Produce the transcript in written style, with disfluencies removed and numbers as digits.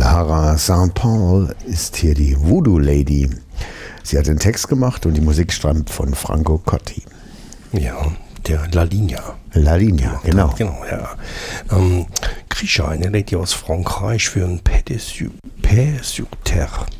Lara St. Paul ist hier die Voodoo Lady. Sie hat den Text gemacht und die Musik stammt von Franco Cotti. Ja, der La Linea. La Linea, genau. Genau, ja. Grisha, eine Lady aus Frankreich für ein Père sur Terre.